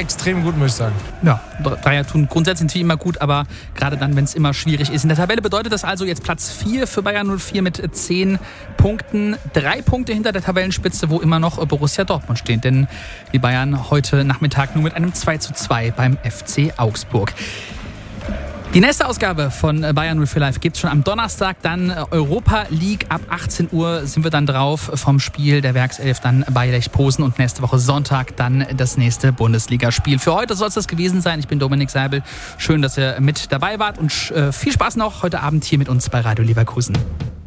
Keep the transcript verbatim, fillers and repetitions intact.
extrem gut, muss ich sagen. Ja, Dreier tun grundsätzlich natürlich immer gut, aber gerade dann, wenn es immer schwierig ist. In der Tabelle bedeutet das also jetzt Platz vier für Bayer null vier mit zehn Punkten. Drei Punkte hinter der Tabellenspitze, wo immer noch Borussia Dortmund steht. Denn die Bayern heute Nachmittag nur mit einem zwei zu zwei beim F C Augsburg. Die nächste Ausgabe von Bayer null vier Live gibt es schon am Donnerstag, dann Europa League. Ab achtzehn Uhr sind wir dann drauf vom Spiel der Werkself, dann bei Lech Posen und nächste Woche Sonntag dann das nächste Bundesligaspiel. Für heute soll es das gewesen sein. Ich bin Dominik Seibel. Schön, dass ihr mit dabei wart und viel Spaß noch heute Abend hier mit uns bei Radio Leverkusen.